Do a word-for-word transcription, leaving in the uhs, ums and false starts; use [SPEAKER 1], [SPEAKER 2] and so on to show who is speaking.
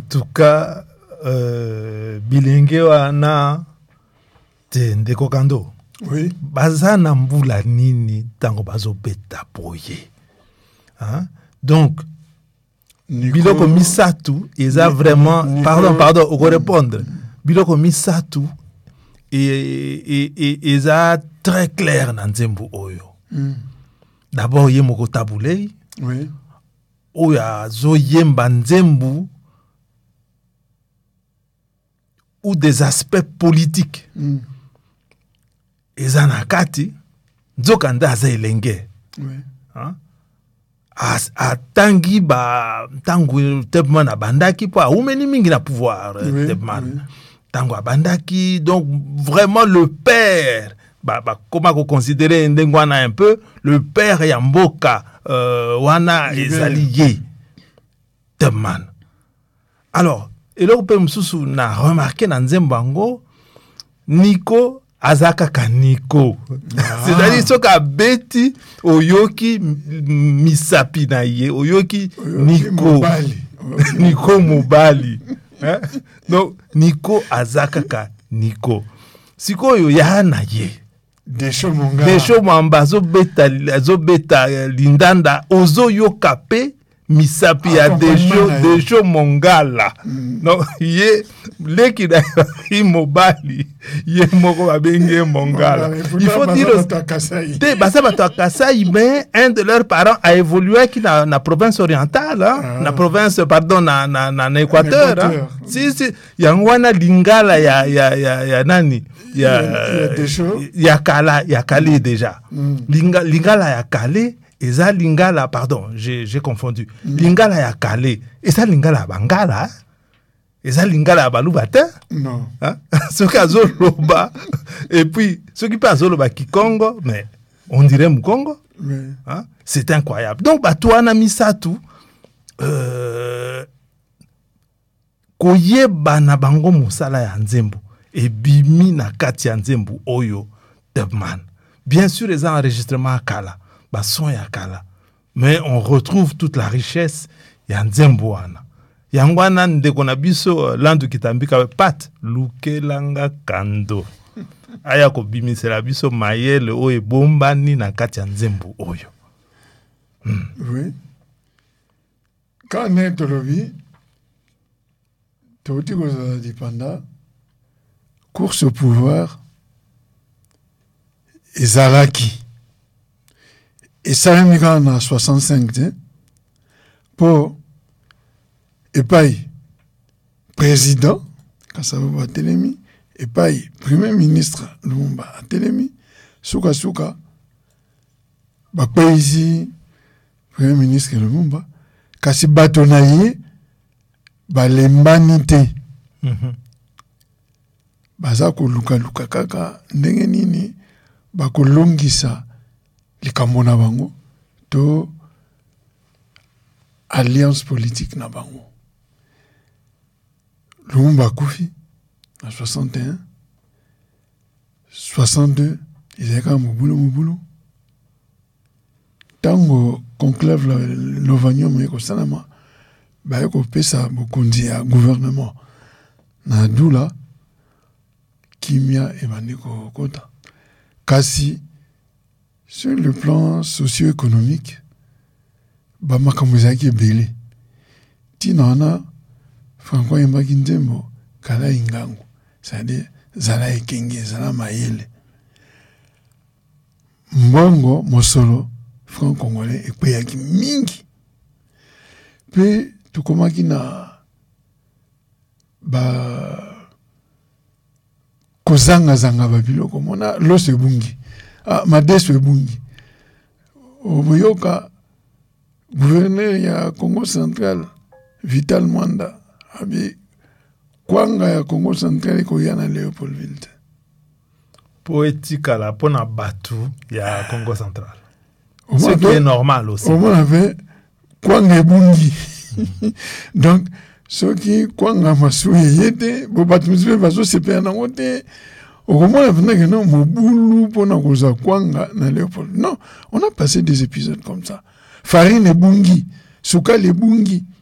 [SPEAKER 1] tout cas euh, bilenge wana te ndeko Kando.
[SPEAKER 2] Oui.
[SPEAKER 1] Baza na mbula nini tango bazo beta boye. Hein? Donc Nico, biloko misatu eza vraiment Nico, pardon pardon on va répondre. Biloko misatu et et et eza très clair na nzembo oyo. Mm. D'abord ye moko tabulei.
[SPEAKER 2] Oui.
[SPEAKER 1] Oya zo yemba nzembo ou des aspects politiques. Mm. Eza na kati nzokanda aza elenge.
[SPEAKER 2] Oui.
[SPEAKER 1] Hein? As atangi ba tangu Tebman abandaki po aumeni mingi na pouvoir oui, Tebman. Oui. Tango abandaki donc vraiment le père ba ba comment qu'on considérer ndengwana un peu le père ya mboka euh, wana ezalié Tebman. Alors et là on peut msusu na remarquer na nzembango Nico azaka kaniko. Ah. C'est-à-dire soka beti oyoki misapi na ye oyoki, oyoki Nico mobali. Nico mobali. Hein? Donc Nico azaka ka Nico. Sikoyo ya na ye.
[SPEAKER 2] Desho monga.
[SPEAKER 1] Desho mwamba zo beta zo beta lindanda ozo yokape misapi ya desho desho mongala. Mm. Non ye leki da imobali ye moko babenge mongala. Il faut dire te basa bato Kasai mais un de leurs parents a évolué qui na na province orientale hein? Ah. Na province pardon na na na, na Équateur hein? Si si yangwana lingala ya ya ya, ya nani ya ya, ya kala ya kali déjà. Mm. Linga, lingala ya kale eza lingala pardon j'ai j'ai confondu. Mm. Lingala ya kale eza lingala bangala hein? Eza lingala ya balubata
[SPEAKER 2] non
[SPEAKER 1] hein? Ce qui a zoloba et puis ce qui pas zoloba Kikongo mais on dirait Mukongo oui. Hein? C'est incroyable donc batouana misatu euh koyeba na bango musala ya nzembo et bimi na kati ya nzembo oyo Tebman bien sûr les enregistrements kala ba son ya kala mais on retrouve toute la richesse ya nzembo wana yangwana ndeko na biso landu kitambika pat lukelanga Kando aya ko bimisela biso mayele o ebombani na kati ya nzembo oyo. Hmm.
[SPEAKER 2] Oui. Quand on est tolobi toti ko dépendant course au pouvoir ezalaki et ça même en soixante-cinq hein, pour et pas président Kassavubu Atelemi et pas premier ministre Lumumba Atelemi suka suka ba paisi premier ministre Lumumba kasi batonaye ba lembanite mhm baza ko luka luka kaka ndenge nini ba ko longisa likambo na bango to alliance politique na bango. Lumumba Koufi en soixante et un, soixante-deux, ils étaient comme Mobulo Mobulo. Tango conclave l'Ovanium et Kosanama, bah yoko pesa bokundi à gouvernement na doula kimia et bandeko kota. Kasi sur le plan socio-économique, bah makamuzaki belé. Tinana Franco Yembaki Nzembo kala ingangu c'est-à-dire zala ekenge zala mayele mbongo mosolo franc congolais ekweyaki mingi pe tukomaki na ba kozanga zanga ba biloko mona loso ebungi ah madeso ebungi oboyoka gouverneur ya Congo central Vital Mwanda abi kwanga ya Congo central ko yana Léopoldville
[SPEAKER 1] poétique la pona batu ya Congo central ce qui est normal aussi
[SPEAKER 2] on avait kwanga bungi donc ce qui kwanga masuye yete bo batu mizwe bazo sepe na ngote okomona vena que non mobulu pona koza kwanga na Léopold non on a passé des épisodes comme ça farine bungi suka le bungi